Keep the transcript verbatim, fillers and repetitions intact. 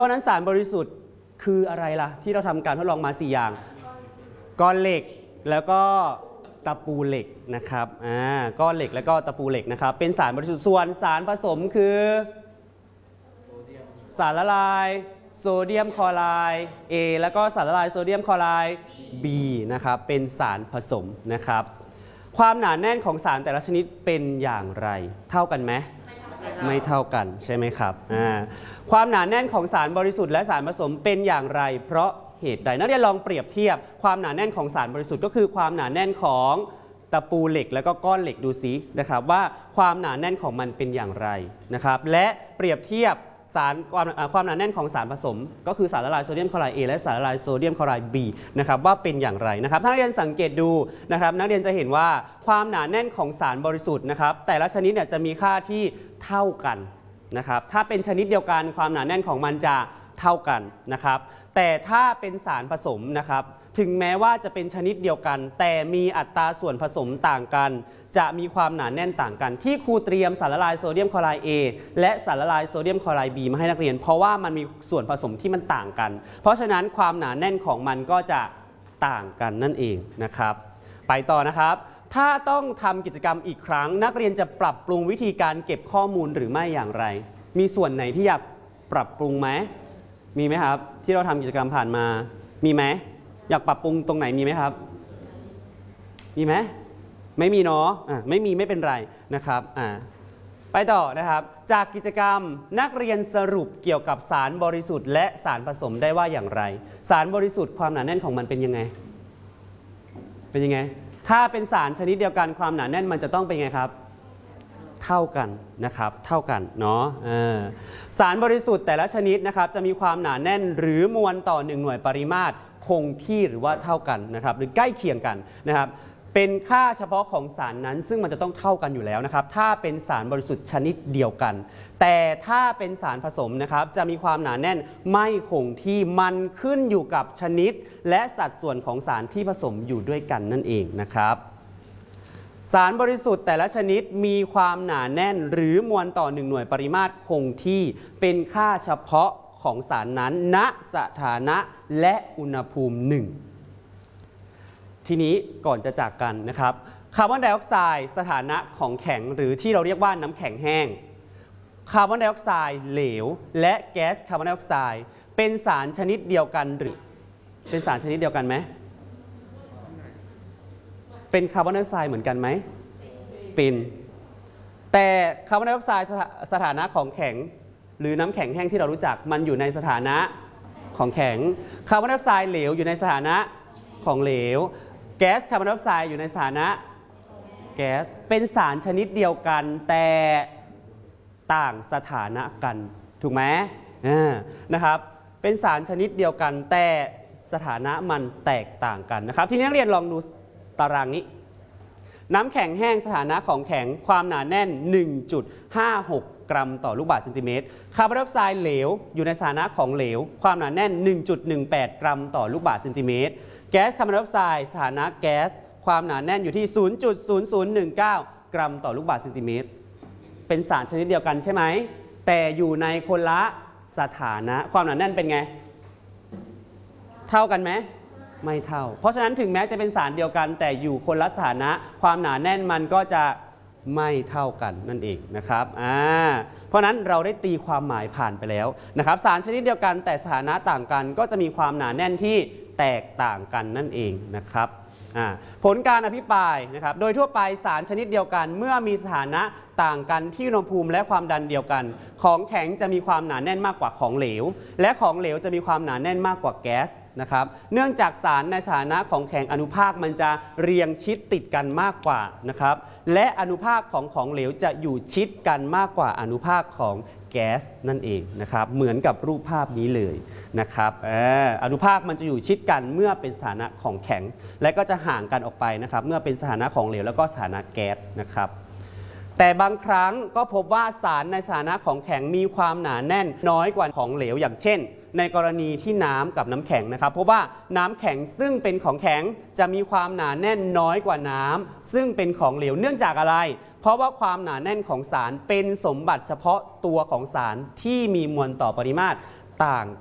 เพราะนั้นสารบริสุทธิ์คืออะไรล่ะที่เราทำการทดลองมาสี่อย่างก้อนเหล็กแล้วก็ตะปูเหล็กนะครับอ่าก้อนเหล็กแล้วก็ตะปูเหล็กนะครับเป็นสารบริสุทธิ์ส่วนสารผสมคือสารละลายโซเดียมคลอไรด์ A แล้วก็สารละลายโซเดียมคลอไรด์ B นะครับเป็นสารผสมนะครับความหนาแน่นของสารแต่ละชนิดเป็นอย่างไรเท่ากันไหมไม่เท่ากันใช่ไหมครับอ่าความหนาแน่นของสารบริสุทธิ์และสารผสมเป็นอย่างไรเพราะเหตุใดนักเรียนลองเปรียบเทียบความหนาแน่นของสารบริสุทธิ์ก็คือความหนาแน่นของตะปูเหล็กแล้วก็ก้อนเหล็กดูซินะครับว่าความหนาแน่นของมันเป็นอย่างไรนะครับและเปรียบเทียบสารความความหนาแน่นของสารผสมก็คือสารละลายโซเดียมคลอไรด์ A และสารละลายโซเดียมคลอไรด์ B นะครับว่าเป็นอย่างไรนะครับถ้านักเรียนสังเกตดูนะครับนักเรียนจะเห็นว่าความหนาแน่นของสารบริสุทธิ์นะครับแต่ละชนิดเนี่ยจะมีค่าที่เท่ากันนะครับถ้าเป็นชนิดเดียวกันความหนาแน่นของมันจะเท่ากันนะครับแต่ถ้าเป็นสารผสมนะครับถึงแม้ว่าจะเป็นชนิดเดียวกันแต่มีอัตราส่วนผสมต่างกันจะมีความหนาแน่นต่างกันที่ครูเตรียมสารละลายโซเดียมคลอไรด์ A และสารละลายโซเดียมคลอไรด์ B มาให้นักเรียนเพราะว่ามันมีส่วนผสมที่มันต่างกันเพราะฉะนั้นความหนาแน่นของมันก็จะต่างกันนั่นเองนะครับไปต่อนะครับถ้าต้องทำกิจกรรมอีกครั้งนักเรียนจะปรับปรุงวิธีการเก็บข้อมูลหรือไม่อย่างไรมีส่วนไหนที่อยากปรับปรุงไหมมีไหมครับที่เราทำกิจกรรมผ่านมามีไหมอยากปรับปรุงตรงไหนมีไหมครับมีไหมไม่มีเนาะอ่ะไม่มีไม่เป็นไรนะครับอ่าไปต่อนะครับจากกิจกรรมนักเรียนสรุปเกี่ยวกับสารบริสุทธิ์และสารผสมได้ว่าอย่างไรสารบริสุทธิ์ความหนาแน่นของมันเป็นยังไงเป็นยังไงถ้าเป็นสารชนิดเดียวกันความหนาแน่นมันจะต้องเป็นไงครับเท่ากันนะครับเท่ากันเนาะสารบริสุทธิ์แต่ละชนิดนะครับจะมีความหนาแน่นหรือมวลต่อหนึ่งหน่วยปริมาตรคงที่หรือว่าเท่ากันนะครับหรือใกล้เคียงกันนะครับเป็นค่าเฉพาะของสารนั้นซึ่งมันจะต้องเท่ากันอยู่แล้วนะครับถ้าเป็นสารบริสุทธิ์ชนิดเดียวกันแต่ถ้าเป็นสารผสมนะครับจะมีความหนาแน่นไม่คงที่มันขึ้นอยู่กับชนิดและสัดส่วนของสารที่ผสมอยู่ด้วยกันนั่นเองนะครับสารบริสุทธิ์แต่ละชนิดมีความหนาแน่นหรือมวลต่อหนึ่งหน่วยปริมาตรคงที่เป็นค่าเฉพาะของสารนั้นณสถานะและอุณหภูมิหนึ่งทีนี้ก่อนจะจากกันนะครับคาร์บอนไดออกไซด์สถานะของแข็งหรือที่เราเรียกว่าน้ำแข็งแห้งคาร์บอนไดออกไซด์เหลวและแก๊สคาร์บอนไดออกไซด์เป็นสารชนิดเดียวกันหรือเป็นสารชนิดเดียวกันไหมเป็นคาร์บอนไดออกไซด์เหมือนกันไหมเป็นแต่คาร์บอนไดออกไซด์สถานะของแข็งหรือน้ำแข็งแห้งที่เรารู้จักมันอยู่ในสถานะของแข็งคาร์บอนไดออกไซด์เหลวอยู่ในสถานะของเหลวแก๊สคาร์บอนไดออกไซด์อยู่ในสถานะแก๊สเป็นสารชนิดเดียวกันแต่ต่างสถานะกันถูกไหมนะครับเป็นสารชนิดเดียวกันแต่สถานะมันแตกต่างกันนะครับทีนี้นักเรียนลองดูตารางนี้น้ำแข็งแห้งสถานะของแข็งความหนาแน่น หนึ่งจุดห้าหก กรัมต่อลูกบาศก์เซนติเมตรคาร์บอนไดออกไซด์เหลวอยู่ในสถานะของเหลวความหนาแน่น หนึ่งจุดหนึ่งแปด กรัมต่อลูกบาศก์เซนติเมตรแก๊สคาร์บอนไดออกไซด์สถานะแก๊สความหนาแน่นอยู่ที่ ศูนย์จุดศูนย์ศูนย์หนึ่งเก้า กรัมต่อลูกบาศก์เซนติเมตรเป็นสารชนิดเดียวกันใช่ไหมแต่อยู่ในคนละสถานะความหนาแน่นเป็นไงเท่ากันไหมไม่เท่าเพราะฉะนั้นถึงแม้จะเป็นสารเดียวกันแต่อยู่คนละสถานะความหนาแน่นมันก็จะไม่เท่ากันนั่นเองนะครับอ่าเพราะนั้นเราได้ตีความหมายผ่านไปแล้วนะครับสารชนิดเดียวกันแต่สถานะต่างกันก็จะมีความหนาแน่นที่แตกต่างกันนั่นเองนะครับผลการอภิปรายนะครับโดยทั่วไปสารชนิดเดียวกันเมื่อมีสถานะต่างกันที่อุณหภูมิและความดันเดียวกันของแข็งจะมีความหนาแน่นมากกว่าของเหลวและของเหลวจะมีความหนาแน่นมากกว่าแก๊สนะครับเนื่องจากสารในสถานะของแข็งอนุภาคมันจะเรียงชิดติดกันมากกว่านะครับและอนุภาคของของเหลวจะอยู่ชิดกันมากกว่าอนุภาคของแก๊สนั่นเองนะครับเหมือนกับรูปภาพนี้เลยนะครับเอออนุภาคมันจะอยู่ชิดกันเมื่อเป็นสถานะของแข็งและก็จะห่างกันออกไปนะครับเมื่อเป็นสถานะของเหลวแล้วก็สถานะแก๊สนะครับแต่บางครั้งก็พบว่าสารในสถานะของแข็งมีความหนาแน่นน้อยกว่าของเหลวอย่างเช่นในกรณีที่น้ำกับน้ำแข็งนะครับเพราะว่าน้ำแข็งซึ่งเป็นของแข็งจะมีความหนาแน่นน้อยกว่าน้ำซึ่งเป็นของเหลวเนื่องจากอะไรเพราะว่าความหนาแน่นของสารเป็นสมบัติเฉพาะตัวของสารที่มีมวลต่อปริมาตรต่าง